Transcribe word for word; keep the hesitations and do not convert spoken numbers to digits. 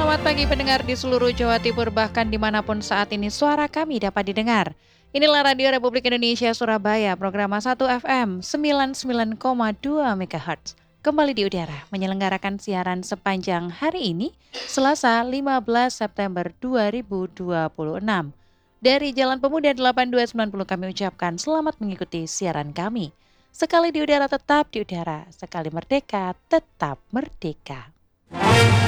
Selamat pagi pendengar di seluruh Jawa Timur, bahkan dimanapun saat ini suara kami dapat didengar. Inilah Radio Republik Indonesia Surabaya, program satu F M sembilan puluh sembilan koma dua MHz. Kembali di udara, menyelenggarakan siaran sepanjang hari ini, Selasa lima belas September dua ribu dua puluh enam. Dari Jalan Pemuda delapan dua sembilan nol kami ucapkan selamat mengikuti siaran kami. Sekali di udara tetap di udara, sekali merdeka tetap merdeka.